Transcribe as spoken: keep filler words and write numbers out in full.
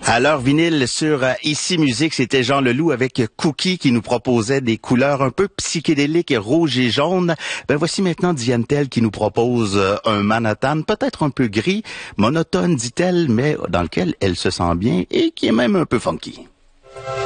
À l'heure vinyle sur euh, Ici Musique, c'était Jean Leloup avec Cookie qui nous proposait des couleurs un peu psychédéliques, rouge et jaune. Ben voici maintenant Diane Tell qui nous propose euh, un Manhattan, peut-être un peu gris, monotone dit-elle, mais dans lequel elle se sent bien et qui est même un peu funky.